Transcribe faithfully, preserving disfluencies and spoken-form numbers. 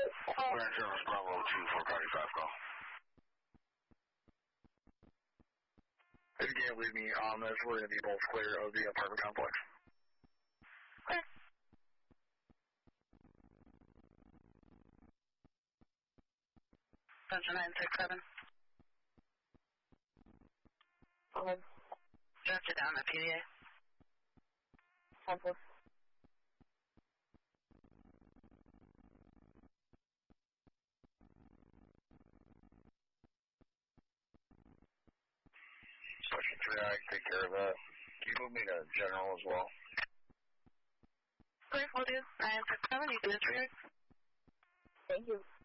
Grand Insurance Bravo two for Cardi five call. If you can't leave me on this, we're going to be both clear of the apartment complex. Okay. Central nine six seven. Okay. Dropped you down at P D A. Okay. Section three, I can take care of that. Can you move me to general as well? Okay, we'll do. nine six seven, you can disregard. Thank you.